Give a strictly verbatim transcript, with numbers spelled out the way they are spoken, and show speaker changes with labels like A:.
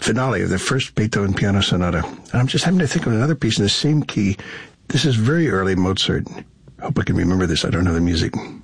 A: finale of the first Beethoven Piano Sonata. And I'm just having to think of another piece in the same key. This is very early Mozart. I hope I can remember this. I don't know the music.